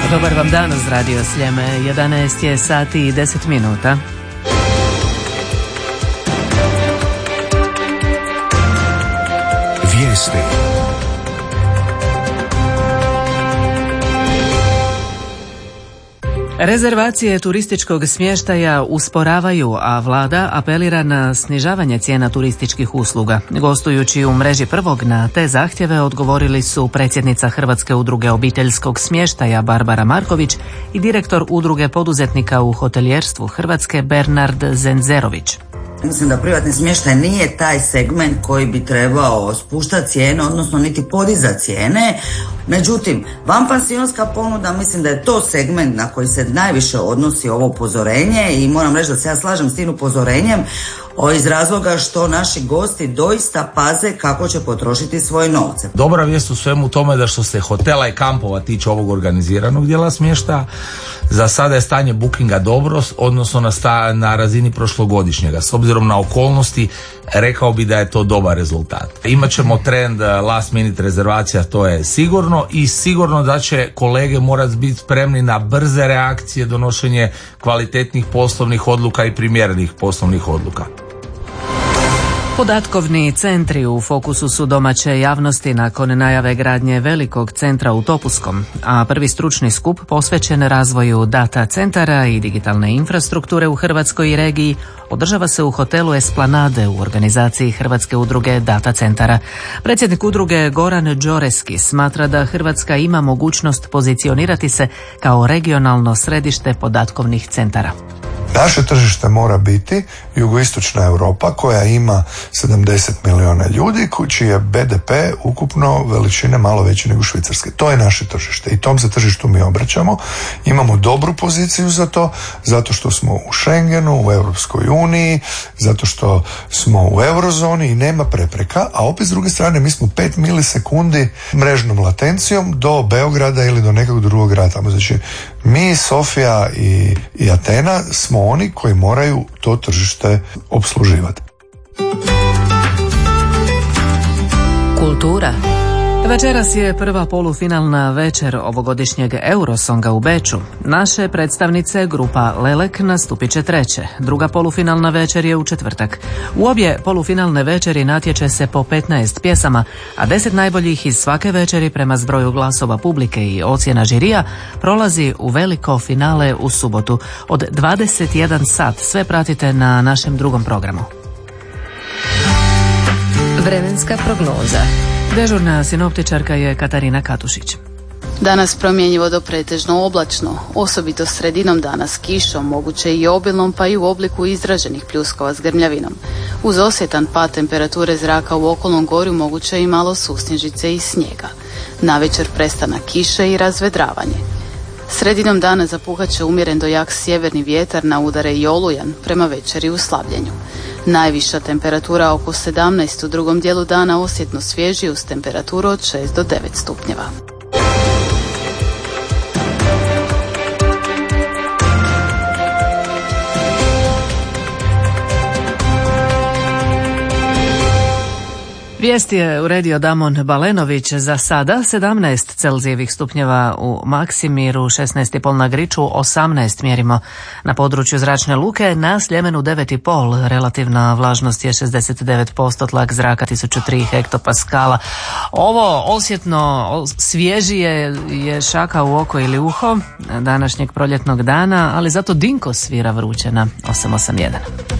Dobar vam dan uz Radio Sljeme, 11 je sati i 10 minuta. Vijesti. Rezervacije turističkog smještaja usporavaju, a vlada apelira na snižavanje cijena turističkih usluga. Gostujući u mreži prvog na te zahtjeve odgovorili su predsjednica Hrvatske udruge obiteljskog smještaja Barbara Marković i direktor udruge poduzetnika u hotelijerstvu Hrvatske Bernard Zenzerović. Mislim da privatni smještaj nije taj segment koji bi trebao spuštati cijene, odnosno niti podizati cijene. Međutim, vanpansionska ponuda, mislim da je to segment na koji se najviše odnosi ovo upozorenje i moram reći da se ja slažem s tim upozorenjem iz razloga što naši gosti doista paze kako će potrošiti svoje novce. Dobra vijest u svemu tome da što se hotela i kampova tiče ovog organiziranog dijela smještaja, za sada je stanje bookinga dobro, odnosno na razini prošlogodišnjega. S obzirom na okolnosti, rekao bi da je to dobar rezultat. Imaćemo trend last minute rezervacija, to je sigurno, i sigurno da će kolege morati biti spremni na brze reakcije, donošenje kvalitetnih poslovnih odluka i primjerenih poslovnih odluka. Podatkovni centri u fokusu su domaće javnosti nakon najave gradnje velikog centra u Topuskom, a prvi stručni skup posvećen razvoju data centara i digitalne infrastrukture u Hrvatskoj i regiji održava se u hotelu Esplanade u organizaciji Hrvatske udruge data centara. Predsjednik udruge Goran Đoreski smatra da Hrvatska ima mogućnost pozicionirati se kao regionalno središte podatkovnih centara. Naše tržište mora biti jugoistočna Europa koja ima 70 milijuna ljudi, čiji je BDP ukupno veličine malo veće nego Švicarske. To je naše tržište i tom se tržištu mi obraćamo. Imamo dobru poziciju za to, zato što smo u Schengenu, u Europskoj uniji, zato što smo u eurozoni i nema prepreka, a opet s druge strane mi smo 5 milisekundi mrežnom latencijom do Beograda ili do nekog drugog grada. Znači, mi, Sofija i Atena smo oni koji moraju to tržište opsluživati. Kultura. Večeras je prva polufinalna večer ovogodišnjeg Eurosonga u Beču. Naše predstavnice, grupa Lelek, nastupit će treće. Druga polufinalna večer je u četvrtak. U obje polufinalne večeri natječe se po 15 pjesama, a 10 najboljih iz svake večeri prema zbroju glasova publike i ocjena žirija prolazi u veliko finale u subotu. Od 21 sat sve pratite na našem drugom programu. Vremenska prognoza. Dežurna sinoptičarka je Katarina Katušić. Danas promjenjivo do pretežno oblačno, osobito sredinom dana s kišom, moguće i obilnom pa i u obliku izraženih pljuskova s grmljavinom. Uz osjetan pad temperature zraka u okolnom gorju moguće i malo susnježice i snijega. Navečer prestanak kiše i razvedravanje. Sredinom dana zapuhat će umjeren do jak sjeverni vjetar, na udare i olujan, prema večeri u slabljenju. Najviša temperatura oko 17, u drugom dijelu dana osjetno svježi uz temperaturu od 6 do 9 stupnjeva. Vijest je uredio Damon Balenović. Za sada 17 Celzijevih stupnjeva u Maksimiru, 16,5 na Griču, 18 mjerimo na području Zračne luke, na Sljemenu 9,5, relativna vlažnost je 69%, tlak zraka 1003 hektopaskala. Ovo osjetno svježije je šaka u oko ili uho današnjeg proljetnog dana, ali zato Dinko svira vruće na 881.